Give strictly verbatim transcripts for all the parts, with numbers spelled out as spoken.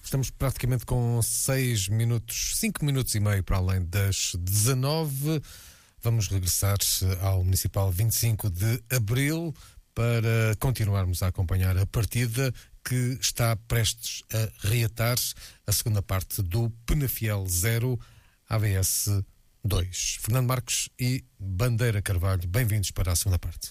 Estamos praticamente com seis minutos, cinco minutos e meio para além das dezanove. Vamos regressar ao Municipal vinte e cinco de Abril para continuarmos a acompanhar a partida que está prestes a reatar a segunda parte do Penafiel zero, A V S dois. Fernando Marcos e Bandeira Carvalho, bem-vindos para a segunda parte.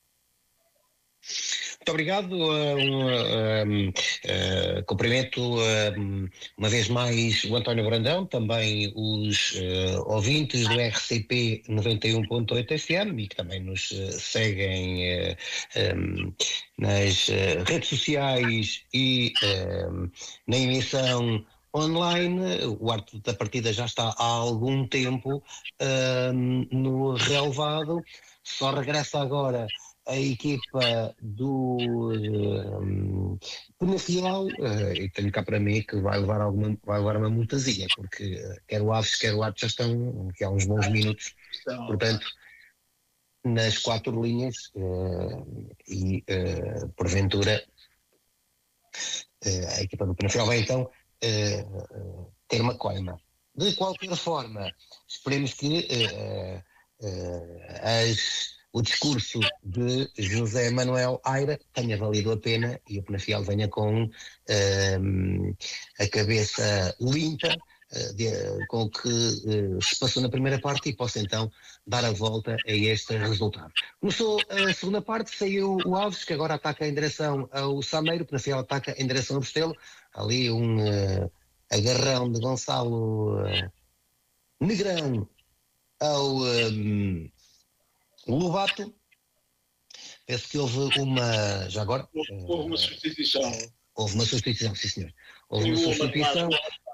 Muito obrigado, uh, uh, uh, cumprimento uh, uma vez mais o António Brandão, também os uh, ouvintes do R C P noventa e um ponto oito F M e que também nos uh, seguem uh, um, nas uh, redes sociais e uh, na emissão online. O Arte da Partida já está há algum tempo uh, no relevado, só regressa agora a equipa do uh, Penafiel, uh, e tenho cá para mim que vai levar, alguma, vai levar uma multazinha, porque uh, quer o Aves, quer o Arte já estão aqui há uns bons minutos, portanto, nas quatro linhas, uh, e uh, porventura uh, a equipa do Penafiel vai então uh, uh, ter uma coima. De qualquer forma, esperemos que uh, uh, as o discurso de José Manuel Aira tenha valido a pena e o Penafiel venha com um, a cabeça limpa uh, de, uh, com o que uh, se passou na primeira parte e possa então dar a volta a este resultado. Começou a segunda parte, saiu o Alves, que agora ataca em direção ao Sameiro, o Penafiel ataca em direção ao Restelo, ali um uh, agarrão de Gonçalo uh, Negrão ao um, Lobato. Penso que houve uma, já agora houve, uh, houve uma substituição houve uma substituição, sim senhor houve uma substituição,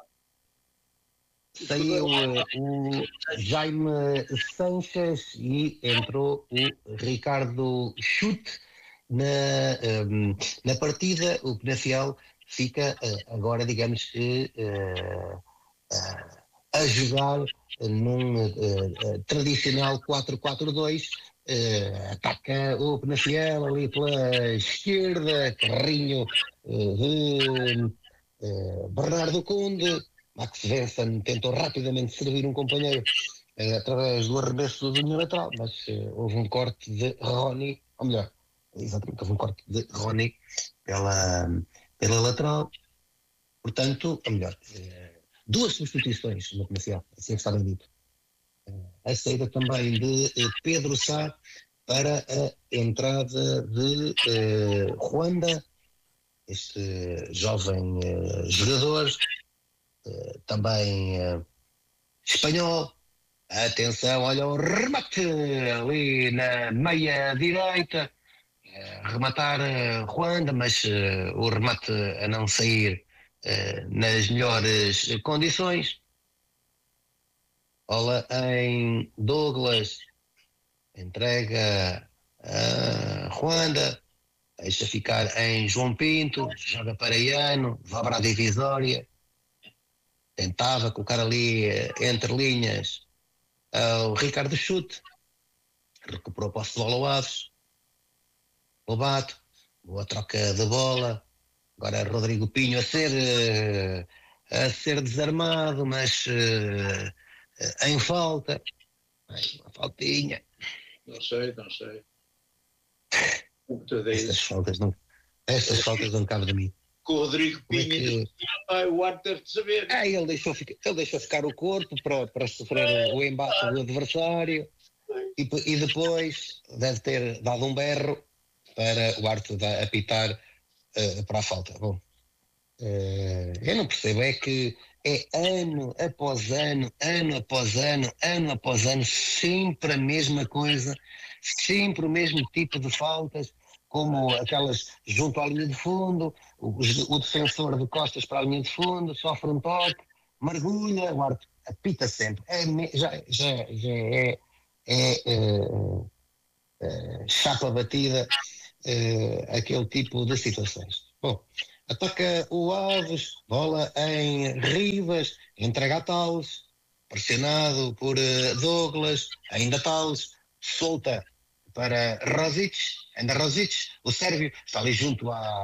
saiu uh, o Jaime Sanches e entrou o Ricardo Chute na, um, na partida. O Penafiel fica uh, agora, digamos que uh, uh, a jogar num uh, uh, tradicional quatro quatro dois. Uh, ataca o Penafiel ali pela esquerda, carrinho uh, de uh, Bernardo Conde. Max Venson tentou rapidamente servir um companheiro uh, através do arremesso do linha lateral, mas uh, houve um corte de Rony, ou melhor, exatamente, houve um corte de Rony pela, pela lateral. Portanto, ou melhor, uh, duas substituições no Penafiel, assim está bem dito. A saída também de uh, Pedro Sá para a entrada de uh, Ruanda, este uh, jovem uh, jogador, uh, também uh, espanhol. Atenção, olha o remate ali na meia direita, uh, rematar uh, Ruanda, mas uh, o remate a não sair uh, nas melhores uh, condições. Olha em Douglas, entrega a Ruanda, deixa ficar em João Pinto, joga para Iano, vai para a divisória, tentava colocar ali entre linhas o Ricardo Chute, recuperou a posse de bola ao Aves, Lobato, boa troca de bola, agora Rodrigo Pinho a ser, a ser desarmado, mas em falta, uma faltinha. Não sei, não sei. Estas faltas não, estas faltas não cabem de mim. Com o Rodrigo Pinho, é o ar deve saber. Ah, ele deixou, ele deixou ficar o corpo para, para sofrer o embate do adversário e, e depois deve ter dado um berro para o árbitro apitar uh, para a falta. Bom, uh, eu não percebo, é que é ano após ano, ano após ano, ano após ano, sempre a mesma coisa, sempre o mesmo tipo de faltas, como aquelas junto à linha de fundo, o, o defensor de costas para a linha de fundo, sofre um toque, mergulha, o árbitro apita sempre. É, já, já, já é, é, é, é chapa batida é, aquele tipo de situações. Bom, ataca o Alves, bola em Rivas, entrega a Tales, pressionado por uh, Douglas, ainda Tales, solta para Rosic, ainda Rosic, o sérvio está ali junto à,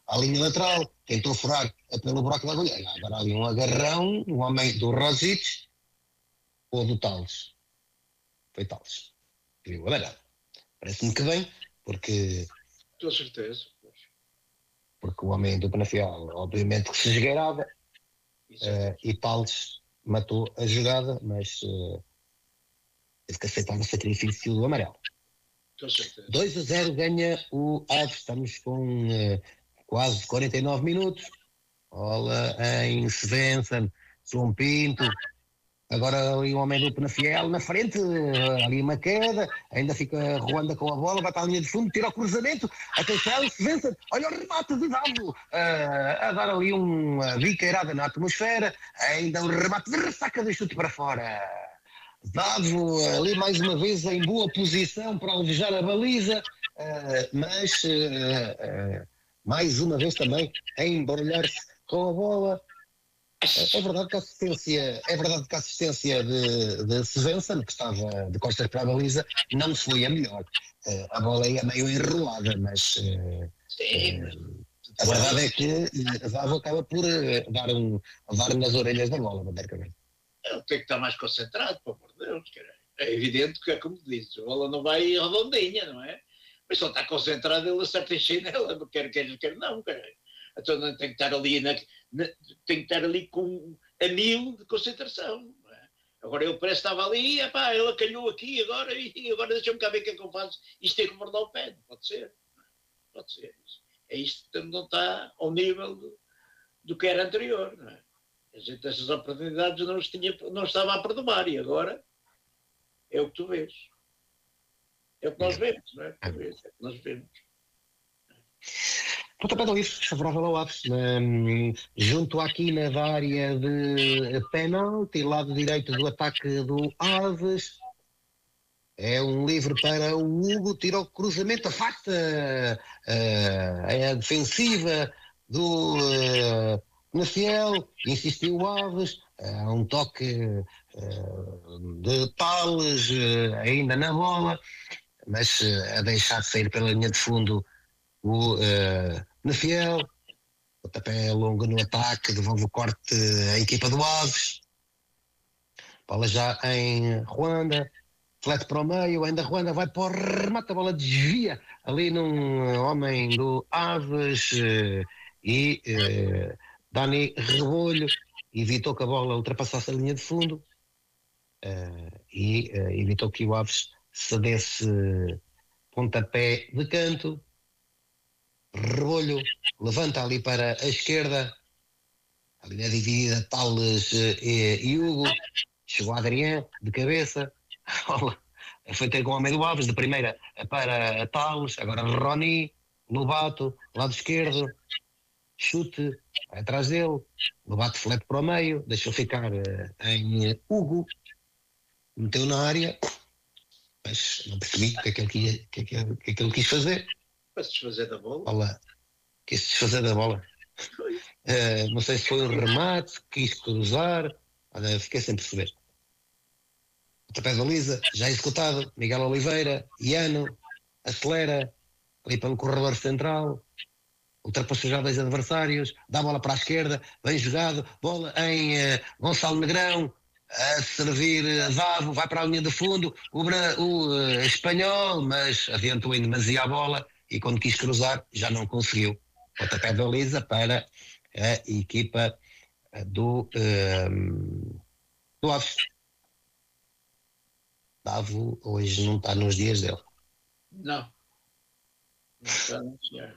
à linha lateral, tentou furar pelo buraco da agulha. Agora ali um agarrão, um homem do Rosic ou do Tales. Foi Tales. Viu? Olha, parece-me que bem, porque... Com certeza. Porque o homem do Penafiel, obviamente, que se esgueirava, uh, e Tales matou a jogada, mas uh, teve que aceitar o sacrifício do amarelo. Com certeza. dois a zero ganha o Aves. Estamos com uh, quase quarenta e nove minutos. Bola em Svensson, João Pinto. Agora ali o homem do Penafiel na frente, ali uma queda, ainda fica Ruanda com a bola, vai para a linha de fundo, tira o cruzamento, atenção, Svensson, olha o remate de Davo, uh, a dar ali uma biqueirada na atmosfera, ainda o remate de ressaca de chute para fora. Davo ali mais uma vez em boa posição para alvejar a baliza, uh, mas uh, uh, mais uma vez também a embaralhar-se com a bola. É verdade que a assistência, é verdade que a assistência de, de Svensson, que estava de costas para a baliza, não foi a melhor. Uh, a bola ia meio enrolada, mas uh, uh, a verdade é que a Davo acaba por uh, dar, um, dar nas orelhas da bola, basicamente. Ele tem que estar mais concentrado, pelo amor de Deus. Cara. É evidente que é como dizes, a bola não vai redondinha, não é? Mas se ele está concentrado, ele acerta em chinela, quer quer, quer não, cara. Então não tem que estar ali, na, na, tem que estar ali com a mil de concentração. Não é? Agora ele parece que estava ali, epá, ele acalhou aqui agora e agora deixa-me cá ver o que é que eu faço. Isto tem que morder o pé, não pode ser. Não pode ser. É isto que não está ao nível do, do que era anterior. Não é? A gente essas oportunidades não, tinha, não estava a perdoar e agora é o que tu vês. É o que nós vemos, não é? É o que nós vemos. Pontapé de livre, favorável ao Aves, um, junto à quina da área de penalti, lado direito do ataque do Aves. É um livre para o Hugo, tira o cruzamento, afasta uh, a defensiva do uh, Penafiel, insistiu o Aves, há uh, um toque uh, de Tales uh, ainda na bola, mas uh, a deixar sair pela linha de fundo o uh, Penafiel, o tapé longo no ataque, devolve o corte à equipa do Aves, bola já em Ruanda, flete para o meio, ainda Ruanda vai para o remate, a bola desvia ali num homem do Aves uh, e uh, Dani Rebolho evitou que a bola ultrapassasse a linha de fundo uh, e uh, evitou que o Aves cedesse pontapé de canto. Rebolho levanta ali para a esquerda, a linha dividida, Tales e, e Hugo, chegou a Adrián de cabeça, foi ter com o homem do Aves, de primeira para Tales, agora Roni, Lobato, lado esquerdo, chute atrás dele, Lobato flete para o meio, deixou ficar em Hugo, meteu na área, mas não percebi o que é que ele, quis, que é que ele, que é que ele quis fazer. Para se desfazer da bola. Olá. Quis desfazer da bola. Uh, não sei se foi um remate, quis cruzar. Olha, fiquei sem perceber. O tapé da baliza, já executado. Miguel Oliveira, Iano, acelera ali pelo corredor central. Ultrapassou já dois adversários. Dá a bola para a esquerda, bem jogado. Bola em uh, Gonçalo Negrão. A servir a Davo, vai para a linha de fundo. O, o uh, espanhol, mas adiantou em demasia a bola. E quando quis cruzar, já não conseguiu. Pontapé de baliza para a equipa do, um, do Aves. Davo hoje não está nos dias dele. Não. Não está, não, senhor.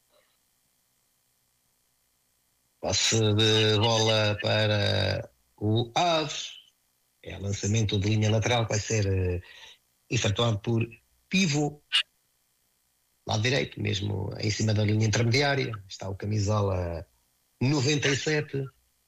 Passe de bola para o Aves. É lançamento de linha lateral que vai ser uh, efetuado por Pivô. Lado direito, mesmo em cima da linha intermediária, está o camisola noventa e sete.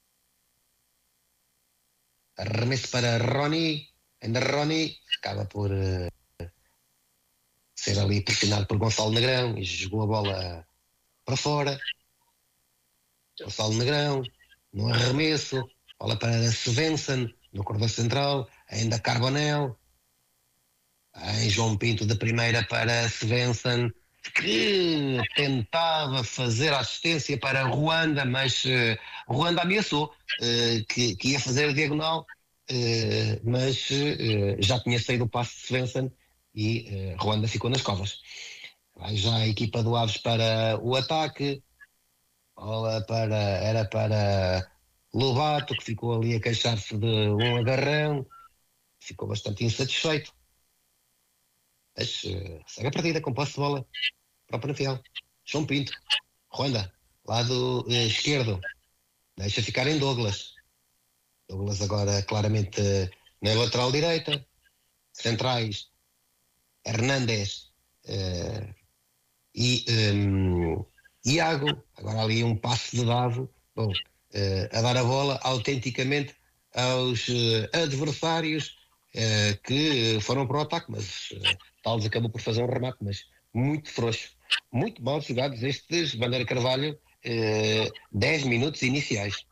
Arremesso para Roni, ainda Roni, acaba por uh, ser ali pressionado por Gonçalo Negrão e jogou a bola para fora. Gonçalo Negrão, no arremesso, bola para Svensson, no corredor central, ainda Carbonel, em João Pinto de primeira para Svensson. que tentava fazer assistência para Ruanda, mas uh, Ruanda ameaçou uh, que, que ia fazer a diagonal, uh, mas uh, já tinha saído o passe de Svensson e uh, Ruanda ficou nas covas. Vai já a equipa do Aves para o ataque, bola para, era para Lobato, que ficou ali a queixar-se de um agarrão, ficou bastante insatisfeito. Mas uh, segue a partida com posse de bola para o Penafiel. João Pinto, Ruanda, lado uh, esquerdo, deixa ficar em Douglas. Douglas agora claramente uh, na lateral direita. Centrais, Hernández uh, e um, Iago. Agora ali um passe de dado, bom, uh, a dar a bola autenticamente aos uh, adversários uh, que foram para o ataque, mas uh, Tales acabou por fazer um remate, mas muito frouxo. Muito mal jogados estes, Bandeira Carvalho, uh, dez minutos iniciais.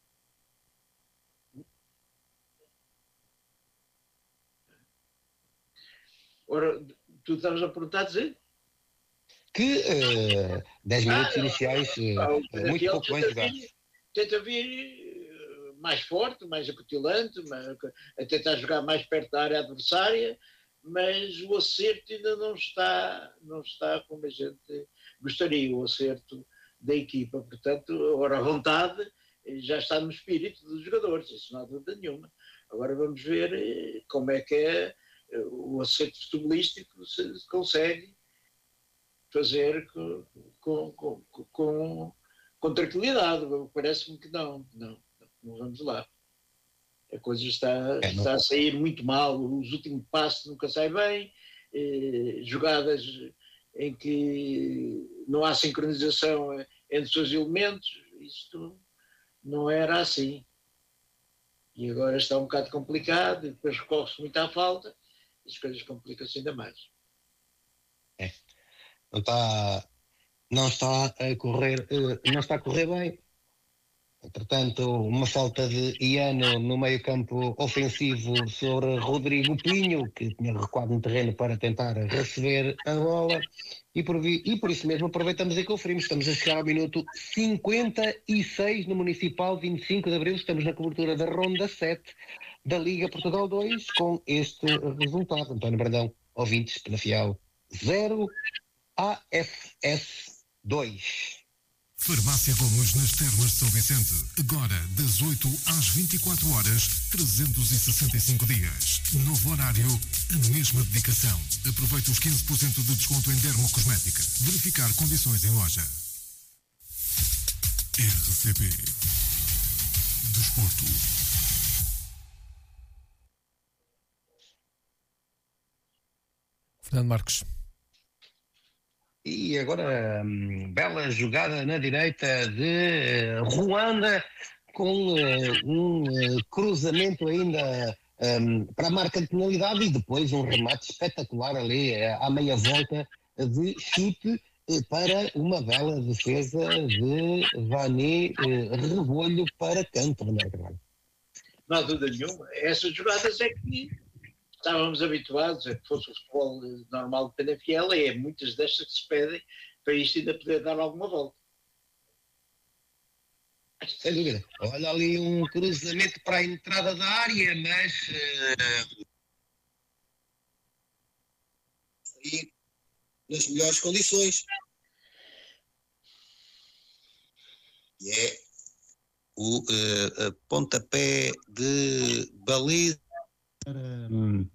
Ora, tu estavas a perguntar a dizer? Que uh, dez minutos ah, iniciais, uh, ah, muito pouco bem jogados. Tenta vir mais forte, mais acutilante, mais, a tentar jogar mais perto da área adversária, mas o acerto ainda não está, não está como a gente gostaria, o acerto da equipa. Portanto, agora a vontade já está no espírito dos jogadores, isso não há dúvida nenhuma. Agora vamos ver como é que é o acerto futebolístico se consegue fazer com, com, com, com, com tranquilidade. Parece-me que não, não, não vamos lá. A coisa está, é, está a sair muito mal, os últimos passos nunca saem bem, eh, jogadas em que não há sincronização entre os seus elementos, isto não era assim. E agora está um bocado complicado, e depois recorre-se muito à falta, e as coisas complicam-se ainda mais. É. Não está, não está a correr, não está a correr bem. Entretanto, uma falta de Iano no meio-campo ofensivo sobre Rodrigo Pinho, que tinha recuado no terreno para tentar receber a bola, e por, e por isso mesmo aproveitamos e conferimos. Estamos a chegar ao minuto cinquenta e seis no Municipal, vinte e cinco de Abril. Estamos na cobertura da Ronda sete da Liga Portugal dois, com este resultado. António Brandão, ouvintes, Penafiel zero, A F S dois. Farmácia Gomes nas Termas de São Vicente. Agora, das oito às vinte e quatro horas, trezentos e sessenta e cinco dias. Novo horário, a mesma dedicação. Aproveite os quinze por cento de desconto em dermocosmética. Verificar condições em loja. R C P Desporto. Fernando Marcos. E agora, hum, bela jogada na direita de uh, Ruanda, com uh, um uh, cruzamento ainda um, para a marca de penalidade e depois um remate espetacular ali uh, à meia volta de chute uh, para uma bela defesa de Vani uh, Rebolho para canto. Não há dúvida nenhuma. Essas jogadas é que estávamos habituados a que fosse o futebol normal de Penafiel, e é muitas destas que se pedem para isto ainda poder dar alguma volta. Sem dúvida. Olha ali um cruzamento para a entrada da área, mas uh, e nas melhores condições. E é o uh, pontapé de baliza. Hum.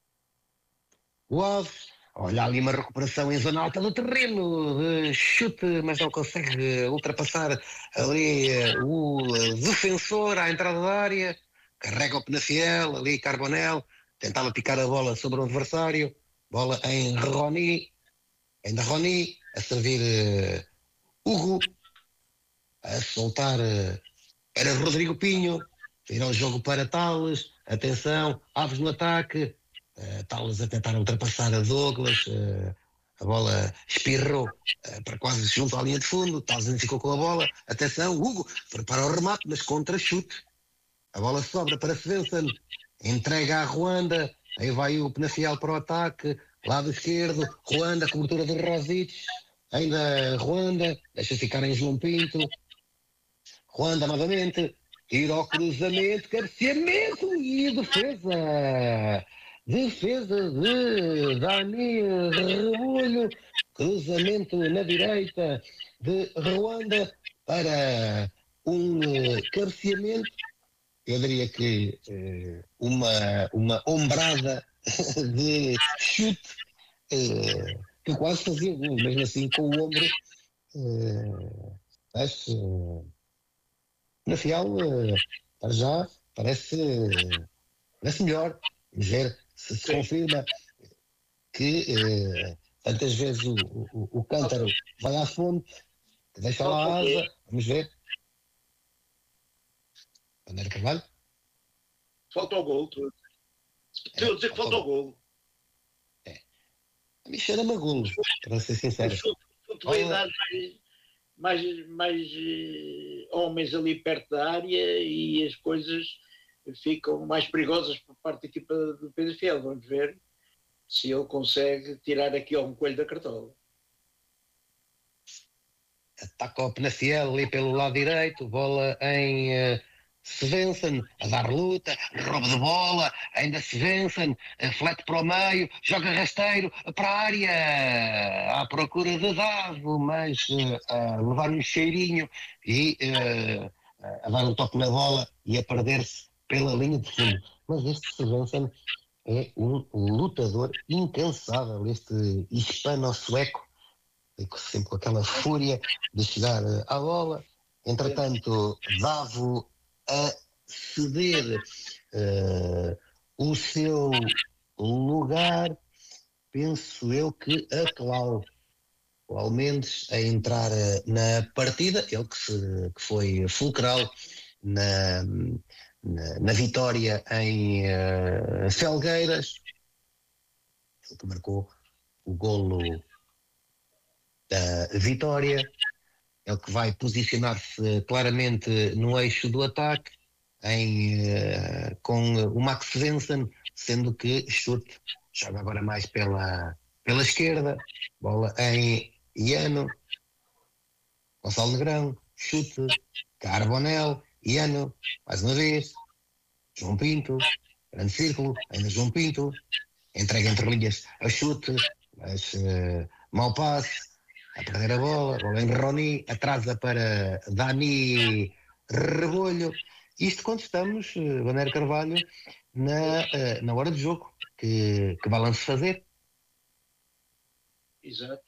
O Aves, olha ali uma recuperação em zona alta do terreno, uh, chute, mas não consegue ultrapassar ali uh, o uh, defensor à entrada da área, carrega o Penafiel, ali Carbonel, tentava picar a bola sobre o adversário, bola em Roni, ainda Roni, a servir uh, Hugo, a soltar uh, para Rodrigo Pinho, vira o jogo para Tales. Atenção, Aves no ataque, uh, Tales a tentar ultrapassar a Douglas, uh, a bola espirrou uh, para quase junto à linha de fundo, Tales ainda ficou com a bola, atenção, Hugo prepara o remate, mas contra chute, a bola sobra para Svensson, entrega à Ruanda, aí vai o Penafiel para o ataque, Lado esquerdo, Ruanda, cobertura de Rosic. Ainda Ruanda, deixa ficar em João Pinto. Ruanda novamente, tira ao cruzamento, cabeceamento e defesa. Defesa de Dani Rebulho. Cruzamento na direita de Ruanda para um uh, cabeceamento. Eu diria que uh, uma, uma ombrada de chute uh, que quase fazia gol, mesmo assim com o ombro. Uh, acho, uh, na final, uh, para já, parece, uh, parece melhor. Vamos ver se se confirma que uh, tantas vezes o, o, o cântaro vai à fonte, que deixa lá a asa. Vamos ver. Bandeira Carvalho? Falta o gol, tu. Estou a dizer que falta o gol. É. A mim cheira-me a golo, para ser sincero. O vai dar mais, mais, mais eh, homens ali perto da área e as coisas ficam mais perigosas por parte da equipa do Penafiel. Vamos ver se ele consegue tirar aqui algum coelho da cartola. Ataca o Penafiel ali pelo lado direito, bola em uh, Svensson, a dar luta, roubo de bola, ainda Svensson, uh, flete para o meio, joga rasteiro para a área, à procura de Davo, mas uh, a levar um cheirinho e uh, a dar um toque na bola e a perder-se pela linha de fundo. Mas este Svensson é um lutador incansável, este hispano-sueco, sempre com aquela fúria de chegar à bola. Entretanto, Davo a ceder uh, o seu lugar, penso eu que a Clau, Clau Mendes a entrar na partida, ele que, se, que foi fulcral na, na, na vitória em uh, Felgueiras, ele que marcou o golo da vitória, é o que vai posicionar-se claramente no eixo do ataque, em, uh, com o Max Svensson, sendo que Chute joga agora mais pela, pela esquerda, bola em Iano, Gonçalo Negrão, Chute, Carbonel, Iano, mais uma vez, João Pinto, grande círculo, ainda João Pinto, entrega entre linhas a Chute, mas uh, mau passe, a perder a bola, bola em Roni, atrasa para Dani Rebolho. Isto quando estamos, uh, Bandeira Carvalho, na, uh, na hora de jogo. Que, que balanço fazer? Exato.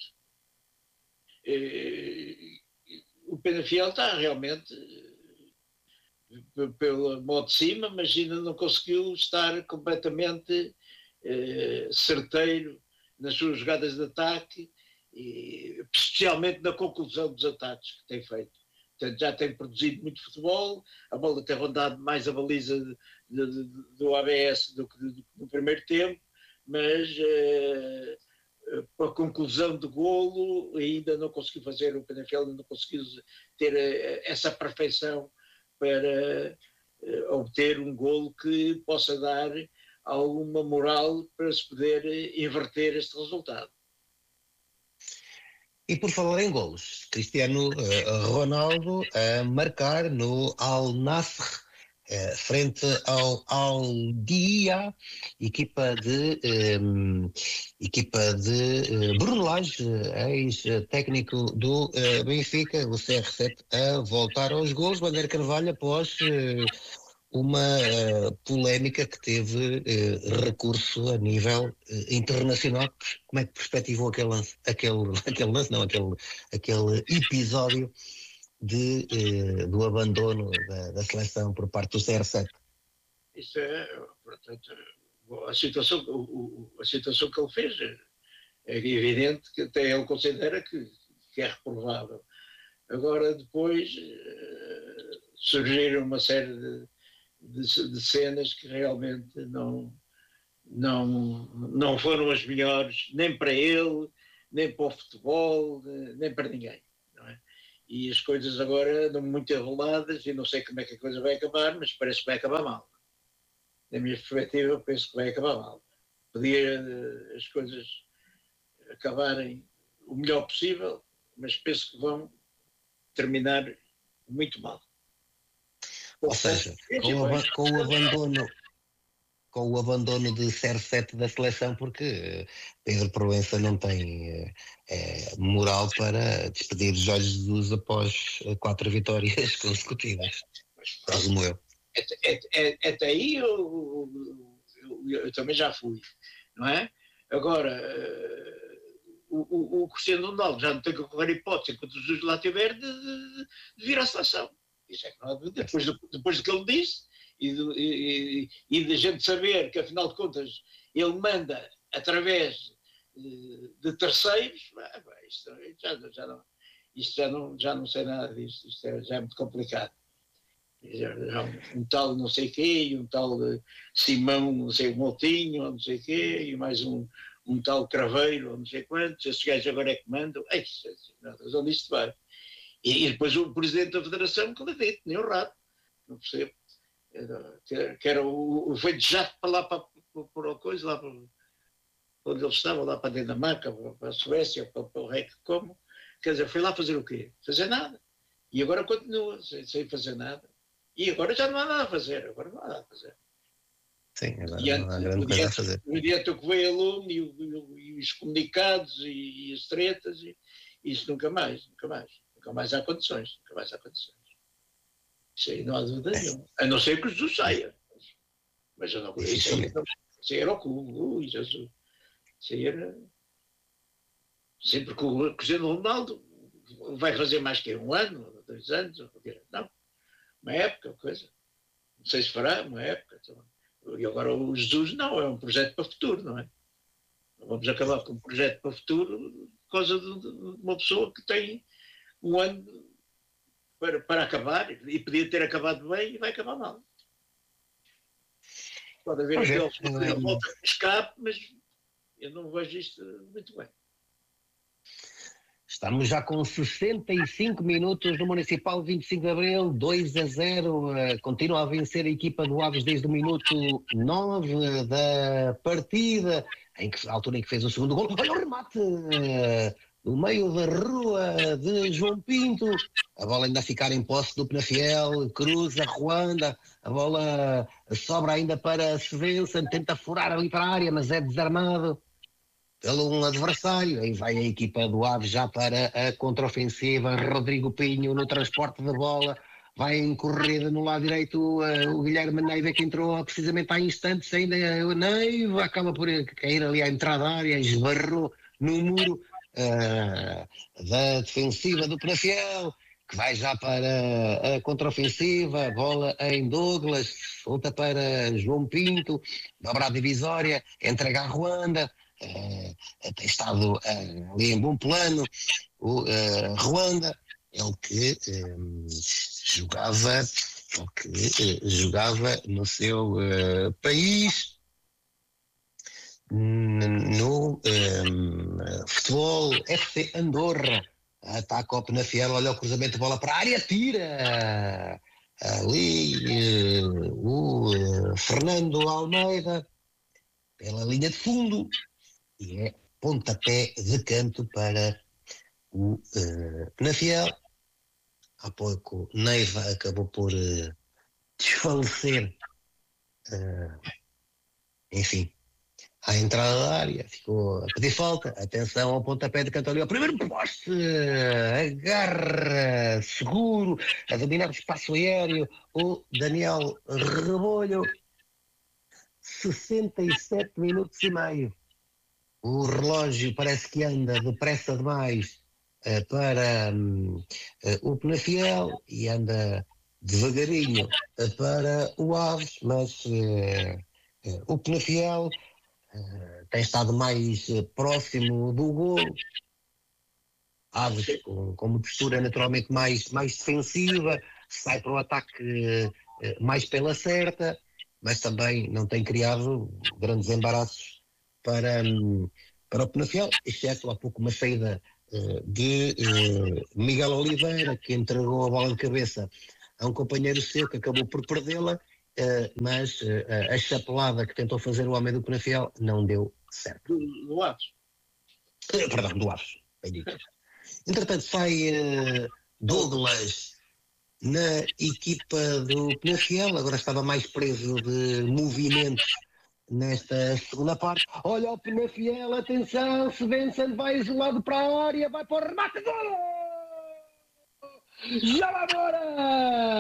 E, o Penafiel está realmente pelo modo de cima, mas ainda não conseguiu estar completamente eh, certeiro nas suas jogadas de ataque, e, especialmente na conclusão dos ataques que tem feito. Portanto, já tem produzido muito futebol, a bola tem rondado mais a baliza de, de, de, do A B S do que no primeiro tempo, mas eh, a conclusão do golo ainda não conseguiu fazer, o Penafiel ainda não conseguiu ter eh, essa perfeição para eh, obter um golo que possa dar alguma moral para se poder inverter este resultado. E por falar em golos, Cristiano uh, Ronaldo a marcar no Al Nassr, uh, frente ao Al Dia, equipa de, um, equipa de uh, Bruno Lage, ex-técnico do uh, Benfica, o C R sete a voltar aos golos. Bandeira Carvalho após uh, uma uh, polémica que teve uh, recurso a nível uh, internacional. Como é que perspectivou aquele lance, aquele, aquele lance, não, aquele, aquele episódio de, uh, do abandono da, da seleção por parte do C R sete? Isso é, portanto, a situação, a situação que ele fez é evidente que até ele considera que, que é reprovável. Agora, depois, uh, surgiram uma série de De, de cenas que realmente não, não, não foram as melhores, nem para ele, nem para o futebol, nem para ninguém. Não é? E as coisas agora andam muito enroladas e não sei como é que a coisa vai acabar, mas parece que vai acabar mal. Da minha perspectiva, eu penso que vai acabar mal. podia as coisas acabarem o melhor possível, mas penso que vão terminar muito mal. Ou seja, com o, ab- com o abandono com o abandono de C R sete da seleção, porque Pedro Proença não tem é, moral para despedir Jorge Jesus após quatro vitórias consecutivas, presumo eu. Até, até aí eu, eu, eu, eu também já fui, não é? Agora, o, o, o Cristiano Ronaldo já não tem que correr hipótese enquanto o Jesus lá tiver de, de, de vir à seleção. Isso é que não há dúvida. Depois do, depois do que ele disse, e, do, e, e de gente saber que, afinal de contas, ele manda através de, de terceiros, ah, isto, já, já, não, isto já, não, já não sei nada disto, isto é, já é muito complicado. Já, já um, um tal não sei quê, e um tal Simão não sei Moutinho, não sei quê, e mais um, um tal Craveiro, não sei quantos, esses gajos agora é que mandam, ei, onde isto vai? E, e depois o presidente da federação, que lhe dito, nem o rato, não percebo. Que, que era o, o foi de jato para lá, para, para, para a coisa, lá para onde ele estava, lá para a Dinamarca, para, para a Suécia, para, para o rei que como. Quer dizer, foi lá fazer o quê? Fazer nada. E agora continua sem, sem fazer nada. E agora já não há nada a fazer, agora não há nada a fazer. Sim, agora e não há grande coisa a fazer. O adiante o que veio aluno e, e, e os comunicados e, e as tretas, e isso nunca mais, nunca mais. Nunca mais há condições, nunca mais há condições. Isso aí não há dúvida nenhuma. A não ser que o Jesus saia. Mas eu não conheço. Isso aí, não, isso aí era o cu, Jesus. Isso aí era. Sempre que o Cristiano Ronaldo vai fazer mais que um ano, dois anos, não. Uma época, coisa. Não sei se fará, uma época. E agora o Jesus não, é um projeto para o futuro, não é? Não vamos acabar com um projeto para o futuro por causa de, de uma pessoa que tem um ano para, para acabar, e podia ter acabado bem e vai acabar mal. Pode haver aquele que volta a escape, mas eu não vejo isto muito bem. Estamos já com sessenta e cinco minutos no Municipal vinte e cinco de Abril, dois a zero, uh, continua a vencer a equipa do Aves desde o minuto nove da partida, em que, a altura em que fez o segundo gol. Olha o remate! Uh, no meio da rua de João Pinto, a bola ainda a ficar em posse do Penafiel, cruza Ruanda, a bola sobra ainda para Sevença, tenta furar ali para a área, mas é desarmado pelo um adversário. Aí vai a equipa do Aves já para a contraofensiva, Rodrigo Pinho no transporte da bola, vai em corrida no lado direito uh, o Guilherme Neiva, que entrou precisamente há instantes ainda, o Neiva acaba por cair ali à entrada da área, esbarrou no muro uh, da defensiva do Penafiel, que vai já para a contraofensiva, bola em Douglas, solta para João Pinto, dobra a divisória, entrega a Ruanda. Uh, tem estado uh, ali em bom plano o uh, Ruanda, ele que um, jogava ele que uh, jogava no seu uh, país no um, futebol F C Andorra. Ataca o Penafiel, olha o cruzamento de bola para a área, tira ali uh, o uh, Fernando Almeida pela linha de fundo. E é pontapé de canto para o uh, Penafiel. Há pouco Neiva acabou por uh, desfalecer, uh, enfim, à entrada da área, ficou a pedir falta. Atenção ao pontapé de canto ali, ao primeiro poste, agarra seguro, a dominar o espaço aéreo, o Daniel Rebolho. sessenta e sete minutos e meio. O relógio parece que anda depressa demais uh, para um, uh, o Penafiel e anda devagarinho uh, para o Aves, mas uh, uh, o Penafiel uh, tem estado mais uh, próximo do golo. Aves com, com uma postura naturalmente mais, mais defensiva, sai para o ataque uh, mais pela certa, mas também não tem criado grandes embaraços para, para o Penafiel, exceto há pouco uma saída uh, de uh, Miguel Oliveira, que entregou a bola de cabeça a um companheiro seu que acabou por perdê-la, uh, mas uh, a chapelada que tentou fazer o homem do Penafiel não deu certo. Do, do Aves. Uh, perdão, do Aves. Bem dito. Entretanto, sai uh, Douglas na equipa do Penafiel, agora estava mais preso de movimentos nesta segunda parte. Olha o Penafiel, atenção, Svensson vai isolado para a área, vai para o remate, gol! Já vai embora!